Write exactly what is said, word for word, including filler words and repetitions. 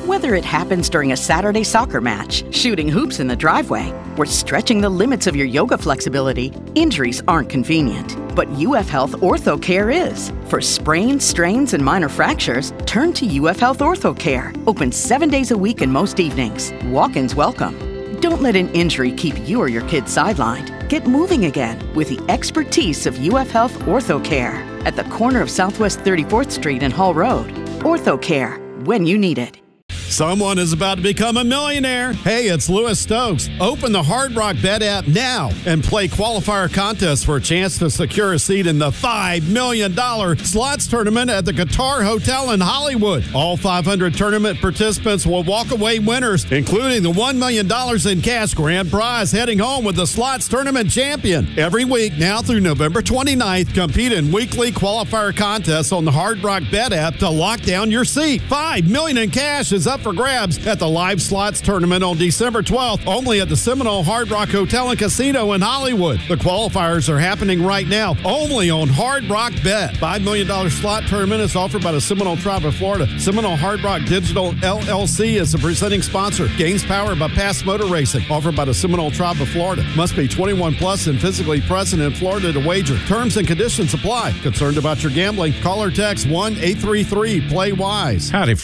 Whether it happens during a Saturday soccer match, shooting hoops in the driveway, or stretching the limits of your yoga flexibility, injuries aren't convenient. But U F Health OrthoCare is. For sprains, strains, and minor fractures, turn to U F Health OrthoCare. Open seven days a week and most evenings. Walk-ins welcome. Don't let an injury keep you or your kids sidelined. Get moving again with the expertise of U F Health OrthoCare at the corner of Southwest thirty-fourth Street and Hall Road. OrthoCare, when you need it. Someone is about to become a millionaire. Hey, it's Lewis Stokes. Open the Hard Rock Bet app now and play qualifier contests for a chance to secure a seat in the five million dollars slots tournament at the Qatar Hotel in Hollywood. All five hundred tournament participants will walk away winners, including the one million dollars in cash grand prize, heading home with the slots tournament champion. Every week now through November twenty-ninth, compete in weekly qualifier contests on the Hard Rock Bet app to lock down your seat. five million dollars in cash is up for grabs at the Live Slots Tournament on December twelfth, only at the Seminole Hard Rock Hotel and Casino in Hollywood. The qualifiers are happening right now, only on Hard Rock Bet. five million dollars slot tournament is offered by the Seminole Tribe of Florida. Seminole Hard Rock Digital L L C is the presenting sponsor. Games powered by Pass Motor Racing, offered by the Seminole Tribe of Florida. Must be twenty-one plus and physically present in Florida to wager. Terms and conditions apply. Concerned about your gambling? Call or text one eight three three play wise. Howdy,